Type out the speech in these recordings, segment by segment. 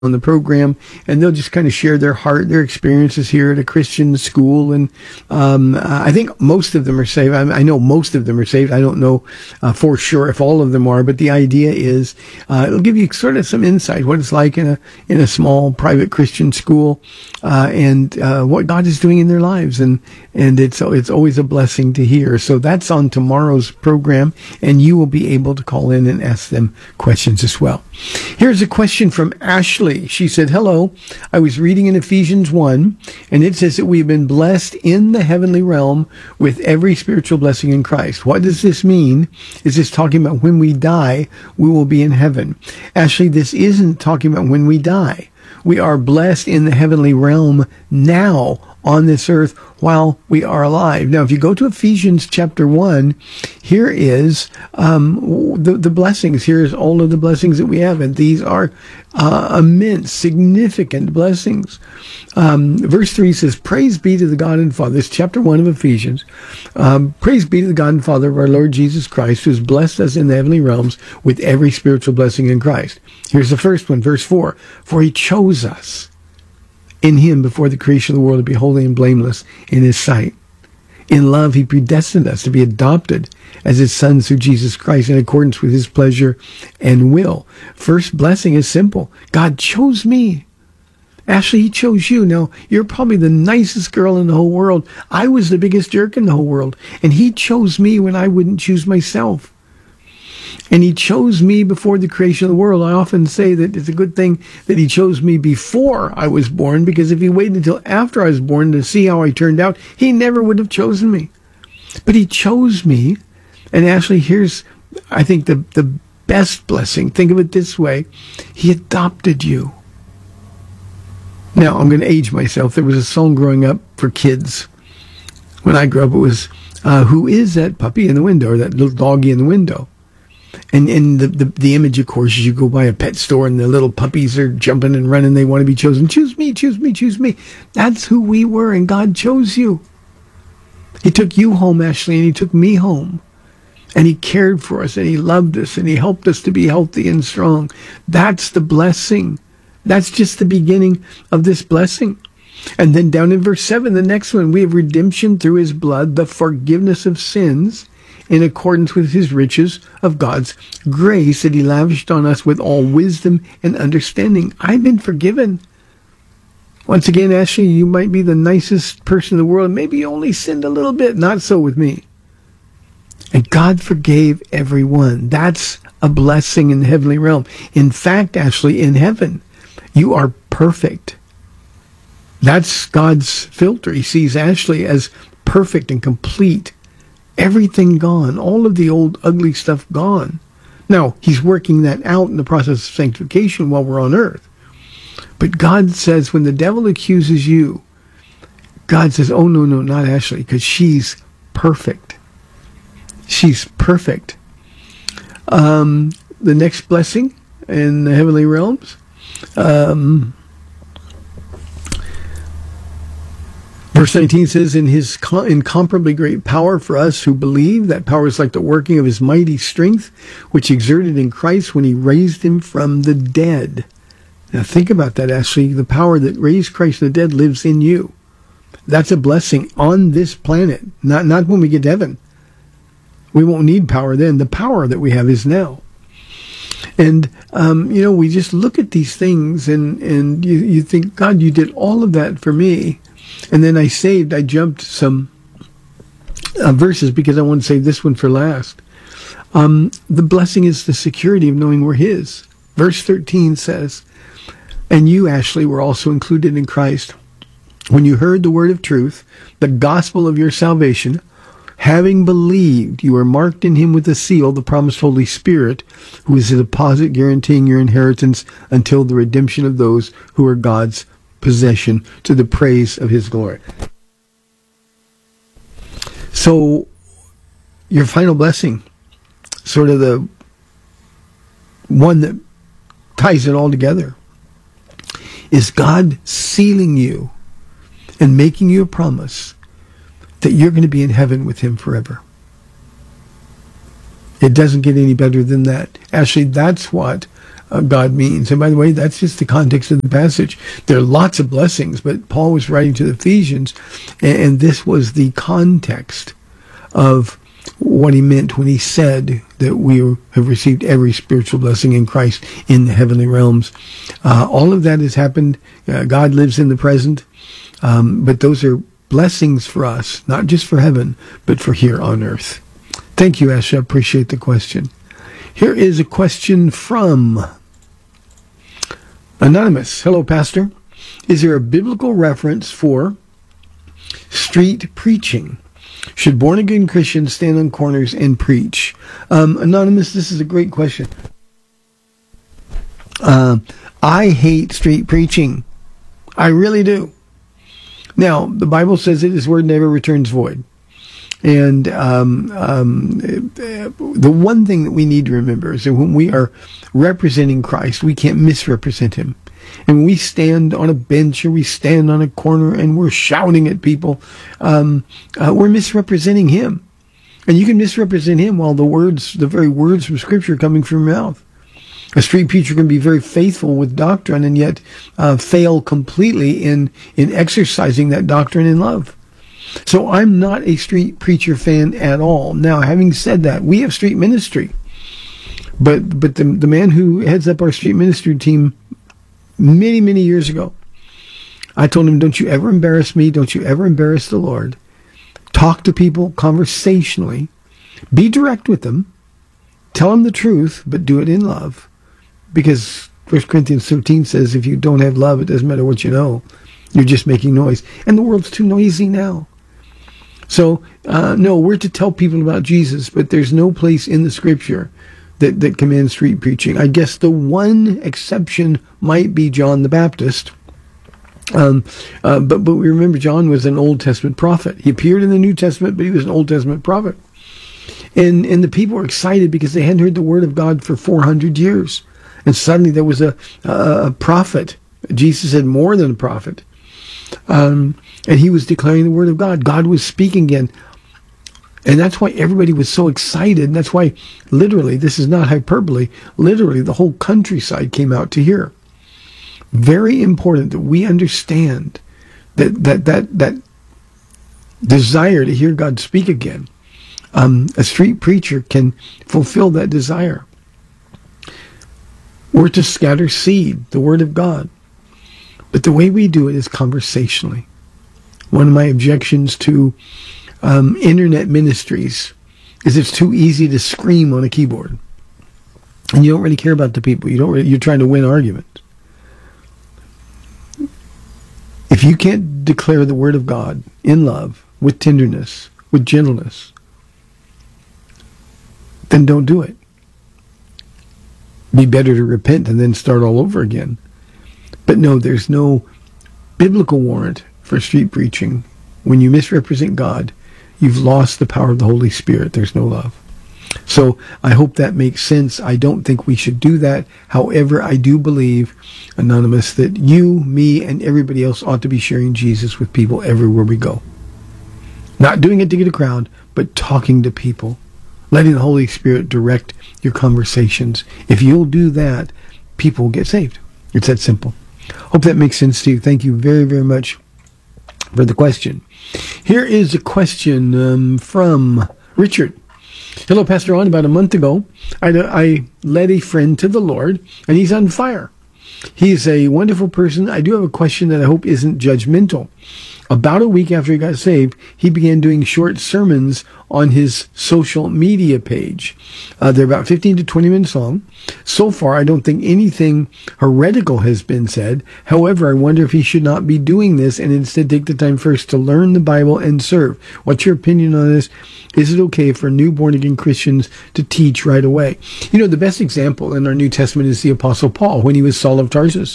on the program, and they'll just kind of share their heart, their experiences here at a Christian school. And I think most of them are saved. I know most of them are saved. I don't know for sure if all of them are, but the idea is it'll give you sort of some insight what it's like in a small private Christian school, and what God is doing in their lives, and it's always a blessing to hear. So that's on tomorrow's program, and you will be able to call in and ask them questions as well. Here's a question from Ashley. She said, hello, I was reading in Ephesians 1, and it says that we have been blessed in the heavenly realm with every spiritual blessing in Christ. What does this mean? Is this talking about when we die, we will be in heaven? Ashley, this isn't talking about when we die. We are blessed in the heavenly realm now on this earth while we are alive. Now, if you go to Ephesians chapter 1, here is the blessings. Here's all of the blessings that we have, and these are immense, significant blessings. Verse 3 says, praise be to the God and Father. This is chapter 1 of Ephesians. Praise be to the God and Father of our Lord Jesus Christ, who has blessed us in the heavenly realms with every spiritual blessing in Christ. Here's the first one, verse 4. For he chose us in him before the creation of the world to be holy and blameless in his sight. In love, he predestined us to be adopted as his sons through Jesus Christ in accordance with his pleasure and will. First blessing is simple. God chose me. Ashley, he chose you. Now, you're probably the nicest girl in the whole world. I was the biggest jerk in the whole world. And he chose me when I wouldn't choose myself. And he chose me before the creation of the world. I often say that it's a good thing that he chose me before I was born, because if he waited until after I was born to see how I turned out, he never would have chosen me. But he chose me. And Ashley, here's, I think, the best blessing. Think of it this way. He adopted you. Now, I'm going to age myself. There was a song growing up for kids. When I grew up, it was, who is that puppy in the window, or that little doggy in the window? And the image, of course, is you go by a pet store and the little puppies are jumping and running. They want to be chosen. Choose me, choose me, choose me. That's who we were, and God chose you. He took you home, Ashley, and he took me home. And he cared for us, and he loved us, and he helped us to be healthy and strong. That's the blessing. That's just the beginning of this blessing. And then down in verse 7, the next one, we have redemption through his blood, the forgiveness of sins, in accordance with his riches of God's grace that he lavished on us with all wisdom and understanding. I've been forgiven. Once again, Ashley, you might be the nicest person in the world. Maybe you only sinned a little bit. Not so with me. And God forgave everyone. That's a blessing in the heavenly realm. In fact, Ashley, in heaven, you are perfect. That's God's filter. He sees Ashley as perfect and complete. Everything gone. All of the old ugly stuff gone. Now, he's working that out in the process of sanctification while we're on earth. But God says when the devil accuses you, God says, oh, no, not Ashley, because she's perfect. She's perfect. The next blessing in the heavenly realms, verse 19 says, in his incomparably great power for us who believe, that power is like the working of his mighty strength, which exerted in Christ when he raised him from the dead. Now think about that, Ashley. The power that raised Christ from the dead lives in you. That's a blessing on this planet, not when we get to heaven. We won't need power then. The power that we have is now. And, we just look at these things and you think, God, you did all of that for me. And then I jumped some verses because I want to save this one for last. The blessing is the security of knowing we're his. Verse 13 says, and you, Ashley, were also included in Christ when you heard the word of truth, the gospel of your salvation. Having believed, you are marked in him with a seal, the promised Holy Spirit, who is a deposit guaranteeing your inheritance until the redemption of those who are God's possession, to the praise of his glory. So, your final blessing, sort of the one that ties it all together, is God sealing you and making you a promise that you're going to be in heaven with him forever. It doesn't get any better than that. Actually, that's what God means. And by the way, that's just the context of the passage. There are lots of blessings, but Paul was writing to the Ephesians, and this was the context of what he meant when he said that we have received every spiritual blessing in Christ in the heavenly realms. All of that has happened. God lives in the present, but those are blessings for us, not just for heaven, but for here on earth. Thank you, Asha. Appreciate the question. Here is a question from Anonymous. Hello, Pastor. Is there a biblical reference for street preaching? Should born-again Christians stand on corners and preach? Anonymous, this is a great question. I hate street preaching. I really do. Now, the Bible says that His word never returns void. And the one thing that we need to remember is that when we are representing Christ, we can't misrepresent Him. And when we stand on a bench or we stand on a corner and we're shouting at people, we're misrepresenting Him. And you can misrepresent Him while the very words from Scripture are coming from your mouth. A street preacher can be very faithful with doctrine and yet fail completely in exercising that doctrine in love. So I'm not a street preacher fan at all. Now, having said that, we have street ministry. But the man who heads up our street ministry team many, many years ago, I told him, don't you ever embarrass me. Don't you ever embarrass the Lord. Talk to people conversationally. Be direct with them. Tell them the truth, but do it in love. Because 1 Corinthians 13 says, if you don't have love, it doesn't matter what you know. You're just making noise. And the world's too noisy now. So, no, we're to tell people about Jesus, but there's no place in the Scripture that commands street preaching. I guess the one exception might be John the Baptist. But we remember John was an Old Testament prophet. He appeared in the New Testament, but he was an Old Testament prophet. And the people were excited because they hadn't heard the word of God for 400 years. And suddenly there was a prophet. Jesus had more than a prophet. And he was declaring the word of God. God was speaking again. And that's why everybody was so excited. And that's why, literally, this is not hyperbole, literally the whole countryside came out to hear. Very important that we understand that desire to hear God speak again. A street preacher can fulfill that desire. We're to scatter seed, the word of God. But the way we do it is conversationally. One of my objections to internet ministries is it's too easy to scream on a keyboard. And you don't really care about the people. You're trying to win arguments. If you can't declare the word of God in love, with tenderness, with gentleness, then don't do it. Be better to repent and then start all over again. But no, there's no biblical warrant for street preaching. When you misrepresent God, you've lost the power of the Holy Spirit. There's no love. So I hope that makes sense. I don't think we should do that. However, I do believe, Anonymous, that you, me, and everybody else ought to be sharing Jesus with people everywhere we go. Not doing it to get a crowd, but talking to people. Letting the Holy Spirit direct your conversations. If you'll do that, people will get saved. It's that simple. Hope that makes sense to you. Thank you very, very much for the question. Here is a question from Richard. Hello, Pastor Ron. About a month ago, I led a friend to the Lord, and he's on fire. He's a wonderful person. I do have a question that I hope isn't judgmental. About a week after he got saved, he began doing short sermons on his social media page. They're about 15 to 20 minutes long. So far, I don't think anything heretical has been said. However, I wonder if he should not be doing this and instead take the time first to learn the Bible and serve. What's your opinion on this? Is it okay for new born-again Christians to teach right away? You know, the best example in our New Testament is the Apostle Paul when he was Saul of Tarsus.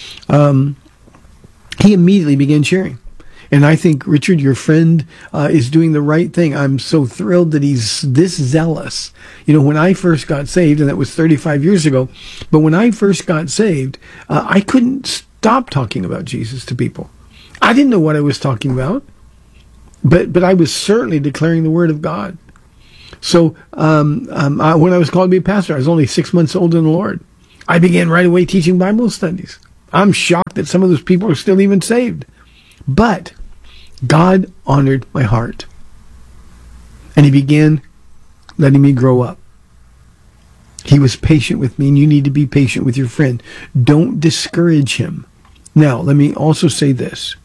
He immediately began sharing. And I think, Richard, your friend is doing the right thing. I'm so thrilled that he's this zealous. You know, when I first got saved, and that was 35 years ago, but when I first got saved, I couldn't stop talking about Jesus to people. I didn't know what I was talking about, but I was certainly declaring the Word of God. So when I was called to be a pastor, I was only 6 months old in the Lord. I began right away teaching Bible studies. I'm shocked that some of those people are still even saved. But God honored my heart. And he began letting me grow up. He was patient with me, and you need to be patient with your friend. Don't discourage him. Now, let me also say this.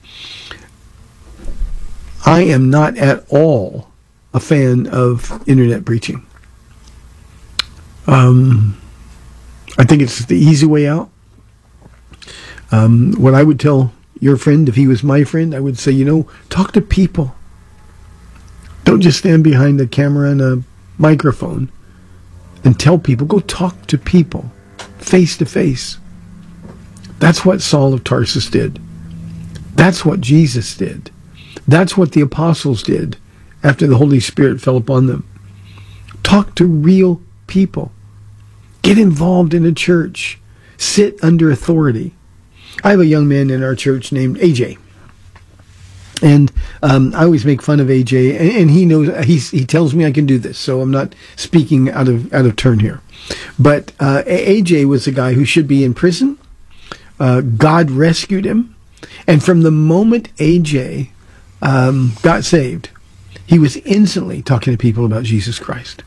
I am not at all a fan of internet preaching. I think it's the easy way out. What I would tell your friend, if he was my friend, I would say, talk to people. Don't just stand behind a camera and a microphone and tell people. Go talk to people face to face. That's what Saul of Tarsus did. That's what Jesus did. That's what the apostles did after the Holy Spirit fell upon them. Talk to real people. Get involved in a church. Sit under authority. I have a young man in our church named AJ. And I always make fun of AJ, and he knows, he tells me I can do this, so I'm not speaking out of turn here. But AJ was a guy who should be in prison. God rescued him. And from the moment AJ got saved, he was instantly talking to people about Jesus Christ.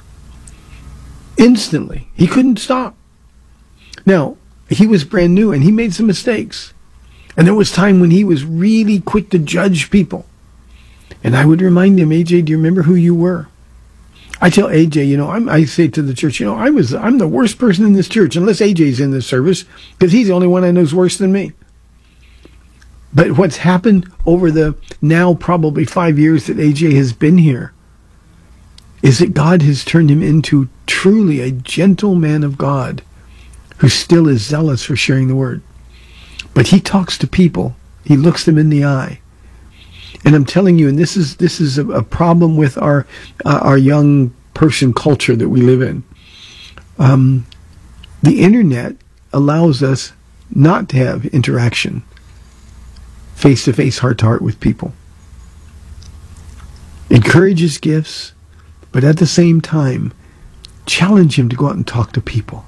Instantly. He couldn't stop. Now, he was brand new, and he made some mistakes. And there was time when he was really quick to judge people. And I would remind him, AJ, do you remember who you were? I tell AJ, I say to the church, I'm the worst person in this church, unless AJ's in this service, because he's the only one I know is worse than me. But what's happened over the now probably 5 years that AJ has been here is that God has turned him into truly a gentle man of God who still is zealous for sharing the word. But he talks to people. He looks them in the eye. And I'm telling you, and this is a problem with our young person culture that we live in. The internet allows us not to have interaction, face-to-face, heart-to-heart with people. Encourages gifts, but at the same time, challenge him to go out and talk to people.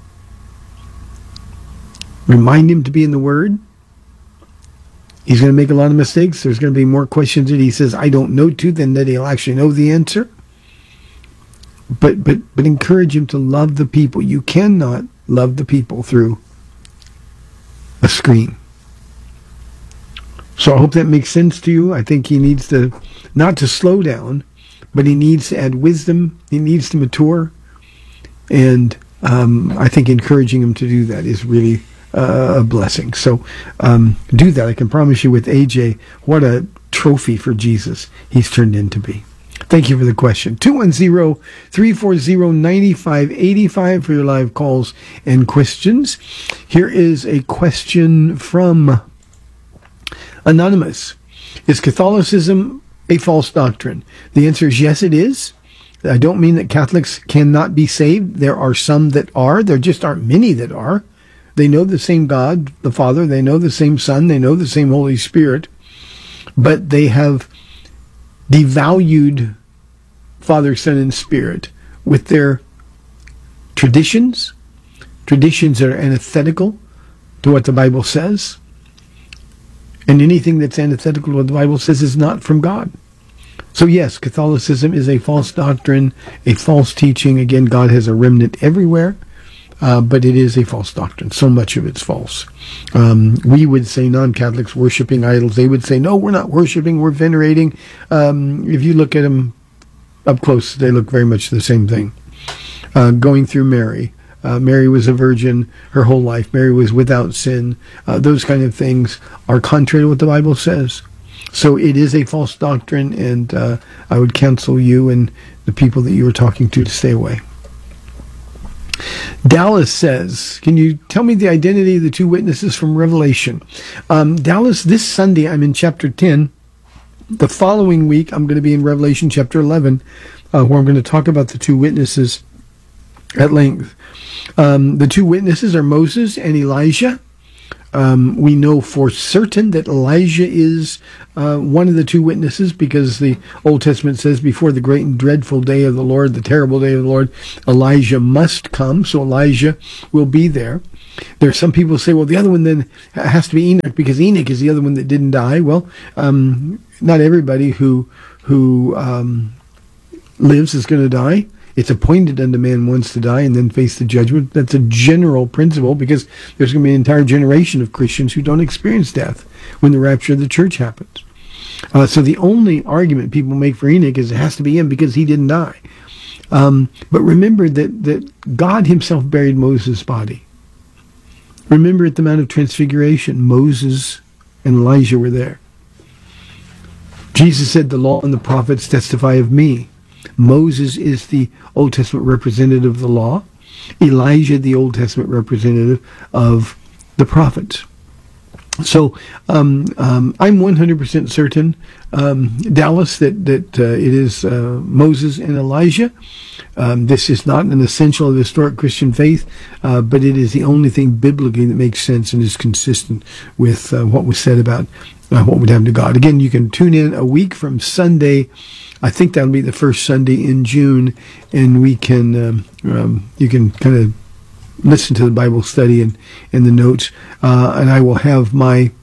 Remind him to be in the Word. He's going to make a lot of mistakes. There's going to be more questions that he says, I don't know to, than that he'll actually know the answer. But encourage him to love the people. You cannot love the people through a screen. So I hope that makes sense to you. I think he needs to, not to slow down, but he needs to add wisdom. He needs to mature. And I think encouraging him to do that is really a blessing. So do that. I can promise you with AJ, what a trophy for Jesus he's turned in to be. Thank you for the question. 210-340-9585 for your live calls and questions. Here is a question from Anonymous. Is Catholicism a false doctrine? The answer is yes, it is. I don't mean that Catholics cannot be saved. There are some that are. There just aren't many that are. They know the same God, the Father. They know the same Son. They know the same Holy Spirit. But they have devalued Father, Son, and Spirit with their traditions that are antithetical to what the Bible says. And anything that's antithetical to what the Bible says is not from God. So yes, Catholicism is a false doctrine, a false teaching. Again, God has a remnant everywhere. But it is a false doctrine. So much of it's false. We would say non-Catholics worshiping idols. They would say, no, we're not worshiping, we're venerating. If you look at them up close, they look very much the same thing. Going through Mary. Mary was a virgin her whole life. Mary was without sin. Those kind of things are contrary to what the Bible says. So it is a false doctrine, and I would counsel you and the people that you were talking to stay away. Dallas says, can you tell me the identity of the two witnesses from Revelation? Dallas, this Sunday I'm in chapter 10. The following week I'm going to be in Revelation chapter 11, where I'm going to talk about the two witnesses at length. The two witnesses are Moses and Elijah. We know for certain that Elijah is one of the two witnesses, because the Old Testament says, before the great and dreadful day of the Lord, the terrible day of the Lord, Elijah must come. So Elijah will be there. There are some people who say, well, the other one then has to be Enoch, because Enoch is the other one that didn't die. Well, not everybody who lives is going to die. It's appointed unto man once to die and then face the judgment. That's a general principle, because there's going to be an entire generation of Christians who don't experience death when the rapture of the church happens. So the only argument people make for Enoch is it has to be him because he didn't die. But remember that God himself buried Moses' body. Remember at the Mount of Transfiguration, Moses and Elijah were there. Jesus said, the law and the prophets testify of me. Moses is the Old Testament representative of the law. Elijah, the Old Testament representative of the prophets. So I'm 100% certain, Dallas, that it is Moses and Elijah. This is not an essential of the historic Christian faith, but it is the only thing biblically that makes sense and is consistent with what was said about what would happen to God. Again, you can tune in a week from Sunday. I think that'll be the first Sunday in June, and we can you can kind of listen to the Bible study and the notes, and I will have my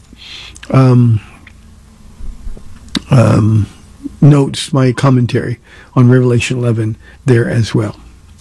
notes, my commentary on Revelation 11 there as well.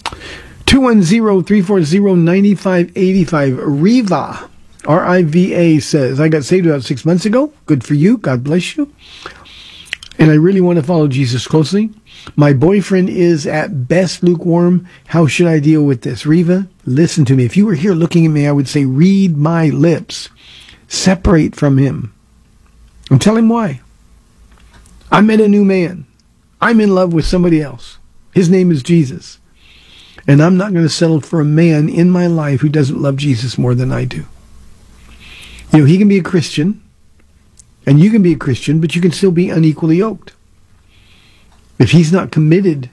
210-340-9585. Riva, R-I-V-A, says, I got saved about 6 months ago. Good for you. God bless you. And I really want to follow Jesus closely. My boyfriend is at best lukewarm. How should I deal with this? Riva, listen to me. If you were here looking at me, I would say, read my lips. Separate from him. And tell him why. I met a new man. I'm in love with somebody else. His name is Jesus. And I'm not going to settle for a man in my life who doesn't love Jesus more than I do. You know, he can be a Christian, and you can be a Christian, but you can still be unequally yoked. If he's not committed,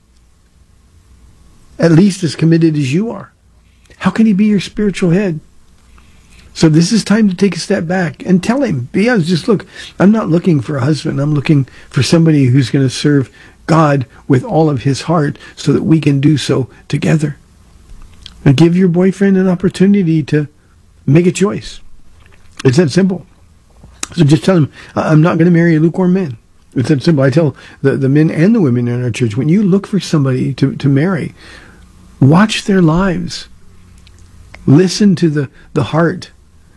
at least as committed as you are, how can he be your spiritual head? So this is time to take a step back and tell him, be honest, just look, I'm not looking for a husband. I'm looking for somebody who's going to serve God with all of his heart so that we can do so together. And give your boyfriend an opportunity to make a choice. It's that simple. So just tell him, I'm not going to marry a lukewarm man. It's that simple. I tell the men and the women in our church, when you look for somebody to marry, watch their lives. Listen to the heart.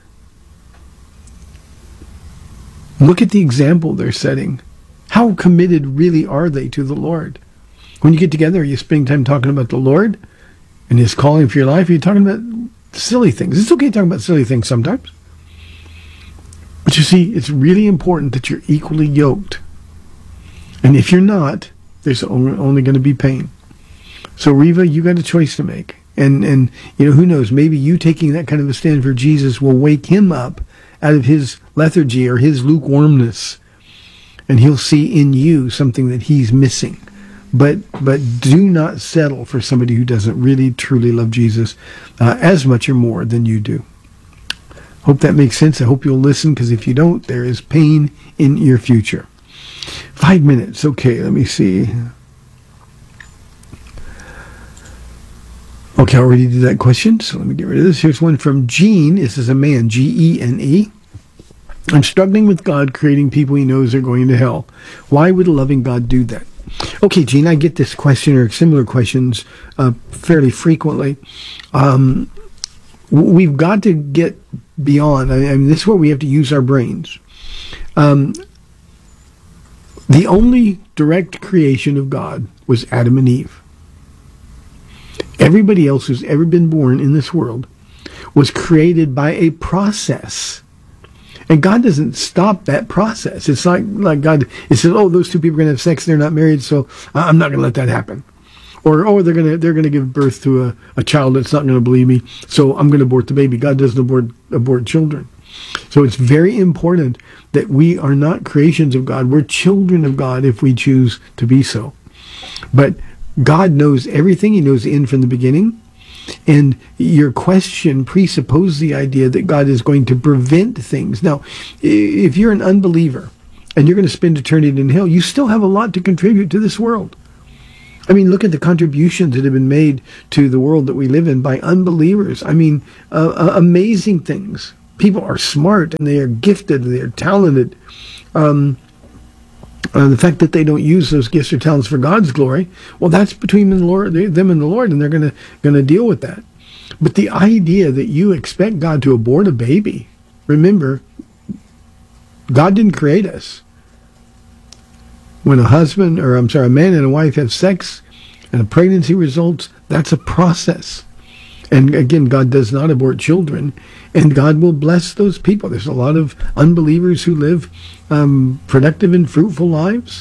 Look at the example they're setting. How committed really are they to the Lord? When you get together, are you spending time talking about the Lord and his calling for your life? Are you talking about silly things? It's okay to talk about silly things sometimes. But you see, it's really important that you're equally yoked. And if you're not, there's only going to be pain. So Riva, you got a choice to make. And you know, who knows, maybe you taking that kind of a stand for Jesus will wake him up out of his lethargy or his lukewarmness. And he'll see in you something that he's missing. But do not settle for somebody who doesn't really, truly love Jesus as much or more than you do. Hope that makes sense. I hope you'll listen, because if you don't, there is pain in your future. 5 minutes. Okay, let me see. Okay, I already did that question, so let me get rid of this. Here's one from Gene. This is a man, G-E-N-E. I'm struggling with God creating people he knows are going to hell. Why would a loving God do that? Okay, Gene, I get this question or similar questions fairly frequently. We've got to get beyond. I mean, this is where we have to use our brains. The only direct creation of God was Adam and Eve. Everybody else who's ever been born in this world was created by a process. And God doesn't stop that process. It's like God, it says, oh, those two people are going to have sex, they're not married, so I'm not going to let that happen. Or, oh, they're going to give birth to a child that's not going to believe me, so I'm going to abort the baby. God doesn't abort children. So it's very important that we are not creations of God. We're children of God if we choose to be so. But God knows everything. He knows the end from the beginning. And your question presupposes the idea that God is going to prevent things. Now, if you're an unbeliever and you're going to spend eternity in hell, you still have a lot to contribute to this world. I mean, look at the contributions that have been made to the world that we live in by unbelievers. I mean, amazing things. People are smart and they are gifted and they are talented. The fact that they don't use those gifts or talents for God's glory, well, that's between them and the Lord, and they're going to deal with that. But the idea that you expect God to abort a baby, remember, God didn't create us. When a man and a wife have sex and a pregnancy results, that's a process. And again, God does not abort children, and God will bless those people. There's a lot of unbelievers who live productive and fruitful lives.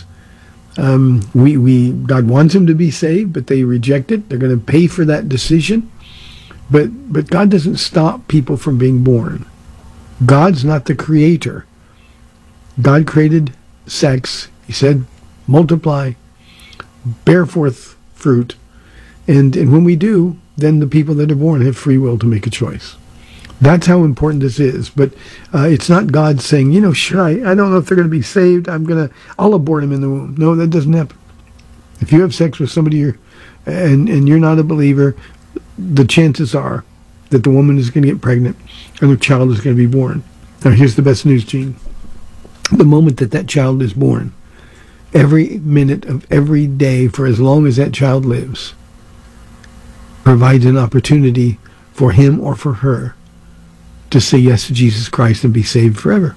God wants them to be saved, but they reject it. They're going to pay for that decision. But God doesn't stop people from being born. God's not the creator. God created sex. He said, multiply, bear forth fruit. And when we do, then the people that are born have free will to make a choice. That's how important this is. But it's not God saying, sure, I don't know if they're going to be saved. I'll abort them in the womb. No, that doesn't happen. If you have sex with somebody and you're not a believer, the chances are that the woman is going to get pregnant and the child is going to be born. Now, here's the best news, Gene. The moment that child is born, every minute of every day for as long as that child lives provides an opportunity for him or for her to say yes to Jesus Christ and be saved forever.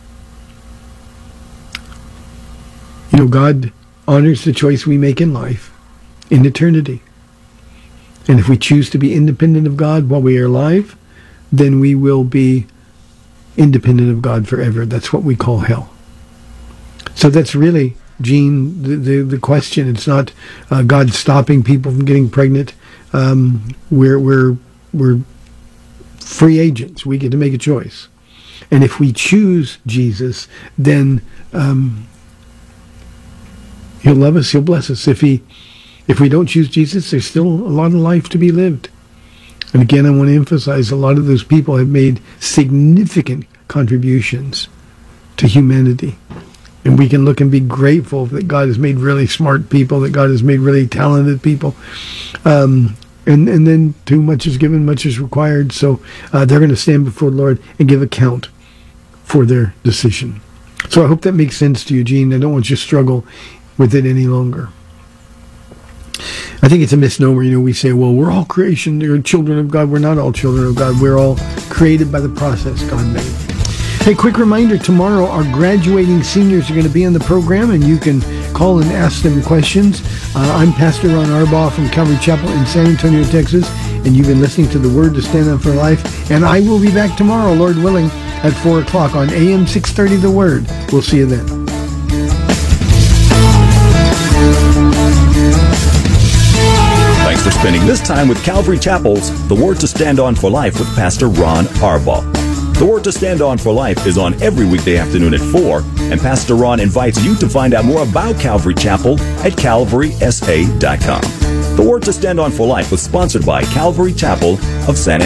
God honors the choice we make in life in eternity. And if we choose to be independent of God while we are alive, then we will be independent of God forever. That's what we call hell. So that's really, Gene, the question. It's not God stopping people from getting pregnant. We're free agents. We get to make a choice. And if we choose Jesus, then he'll love us, he'll bless us. If we don't choose Jesus, there's still a lot of life to be lived. And again, I want to emphasize a lot of those people have made significant contributions to humanity. And we can look and be grateful that God has made really smart people, that God has made really talented people. And then too much is given, much is required. So they're going to stand before the Lord and give account for their decision. So I hope that makes sense to you, Gene. I don't want you to struggle with it any longer. I think it's a misnomer. We say, well, we're all creation. We're children of God. We're not all children of God. We're all created by the process God made. Hey, quick reminder, tomorrow our graduating seniors are going to be on the program, and you can call and ask them questions. I'm Pastor Ron Arbaugh from Calvary Chapel in San Antonio, Texas, and you've been listening to The Word to Stand On for Life. And I will be back tomorrow, Lord willing, at 4 o'clock on AM 630 The Word. We'll see you then. Thanks for spending this time with Calvary Chapel's The Word to Stand On for Life with Pastor Ron Arbaugh. The Word to Stand On for Life is on every weekday afternoon at 4, and Pastor Ron invites you to find out more about Calvary Chapel at calvarysa.com. The Word to Stand On for Life was sponsored by Calvary Chapel of San